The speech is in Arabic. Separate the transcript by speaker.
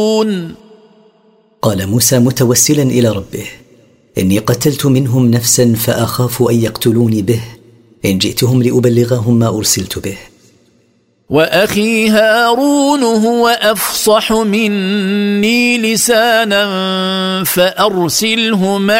Speaker 1: قال موسى متوسلا إلى ربه: إني قتلت منهم نفسا فأخاف أن يقتلوني به، إن جئتهم لأبلغهم ما أرسلت به.
Speaker 2: وأخي هارون هو أفصح مني لسانا فأرسله معي